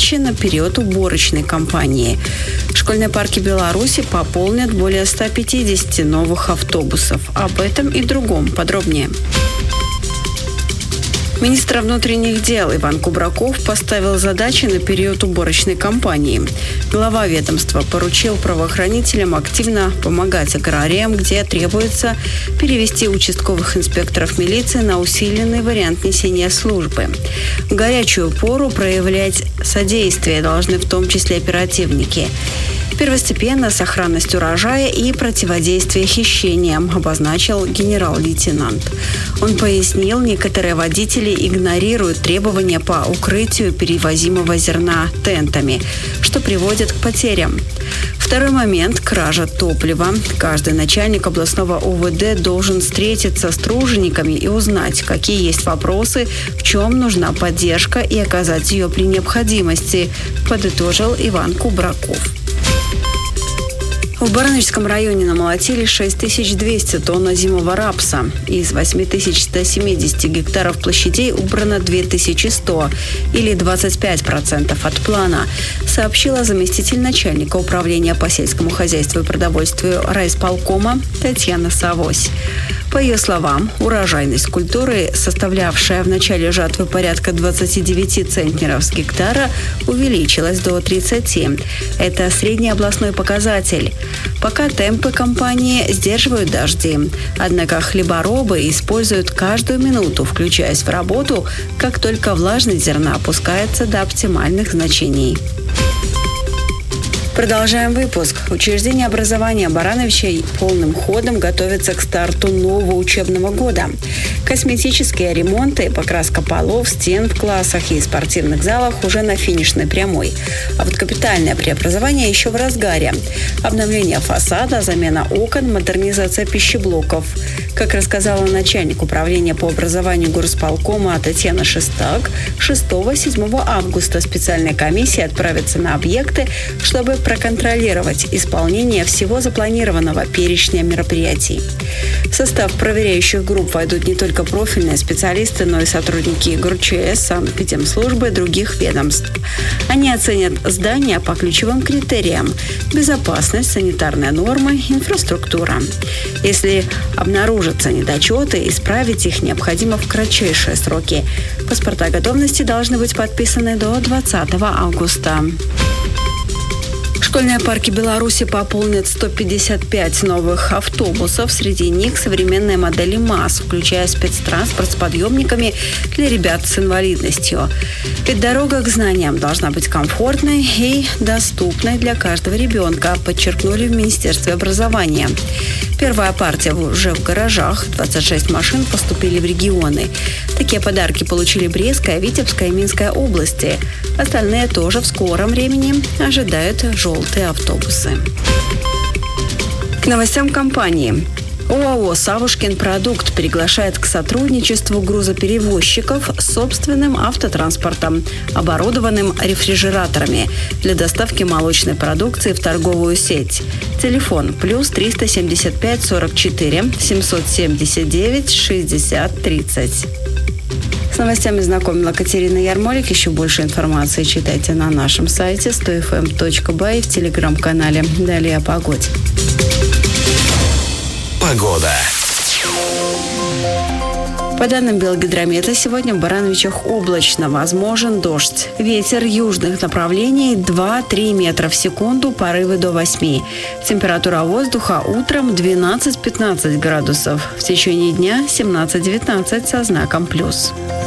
задачи на период уборочной кампании. Школьные парки Беларуси пополнят более 150 новых автобусов. Об этом и другом подробнее. Министр внутренних дел Иван Кубраков поставил задачи на период уборочной кампании. Глава ведомства поручил правоохранителям активно помогать аграриям, где требуется перевести участковых инспекторов милиции на усиленный вариант несения службы. В горячую пору проявлять содействие должны в том числе оперативники. Первостепенно сохранность урожая и противодействие хищениям, обозначил генерал-лейтенант. Он пояснил, некоторые водители игнорируют требования по укрытию перевозимого зерна тентами, что приводит к потерям. Второй момент – кража топлива. Каждый начальник областного УВД должен встретиться с тружениками и узнать, какие есть вопросы, в чем нужна поддержка и оказать ее при необходимости, подытожил Иван Кубраков. В Барановичском районе намолотили 6200 тонн озимого рапса. Из 8170 гектаров площадей убрано 2100, или 25% от плана, сообщила заместитель начальника управления по сельскому хозяйству и продовольствию райисполкома Татьяна Савось. По ее словам, урожайность культуры, составлявшая в начале жатвы порядка 29 центнеров с гектара, увеличилась до 30. Это средний областной показатель. Пока темпы кампании сдерживают дожди. Однако хлеборобы используют каждую минуту, включаясь в работу, как только влажность зерна опускается до оптимальных значений. Продолжаем выпуск. Учреждение образования Барановича полным ходом готовится к старту нового учебного года. Косметические ремонты, покраска полов, стен в классах и спортивных залах уже на финишной прямой. А вот капитальное преобразование еще в разгаре. Обновление фасада, замена окон, модернизация пищеблоков. Как рассказала начальник управления по образованию горосполкома Татьяна Шестак, 6-7 августа специальная комиссия отправится на объекты, чтобы проконтролировать исполнение всего запланированного перечня мероприятий. В состав проверяющих групп войдут не только профильные специалисты, но и сотрудники ГРЧС, санэпидемслужбы и других ведомств. Они оценят здания по ключевым критериям – безопасность, санитарные нормы, инфраструктура. Если обнаружатся недочеты, исправить их необходимо в кратчайшие сроки. Паспорта готовности должны быть подписаны до 20 августа. Школьные парки Беларуси пополнят 155 новых автобусов. Среди них современные модели МАЗ, включая спецтранспорт с подъемниками для ребят с инвалидностью. Ведь дорога к знаниям должна быть комфортной и доступной для каждого ребенка, подчеркнули в Министерстве образования. Первая партия уже в гаражах. 26 машин поступили в регионы. Такие подарки получили Брестская, Витебская и Минская области. Остальные тоже в скором времени ожидают желтые автобусы. К новостям компании. ОАО «Савушкин продукт» приглашает к сотрудничеству грузоперевозчиков с собственным автотранспортом, оборудованным рефрижераторами для доставки молочной продукции в торговую сеть. Телефон +3 375 44 779 60 30. С новостями знакомила Катерина Ярмолик. Еще больше информации читайте на нашем сайте 100fm.by и в телеграм-канале. Далее о погоде. Погода. По данным Белгидромета, сегодня в Барановичах облачно, возможен дождь. Ветер южных направлений 2-3 метра в секунду, порывы до 8. Температура воздуха утром 12-15 градусов. В течение дня 17-19 со знаком плюс.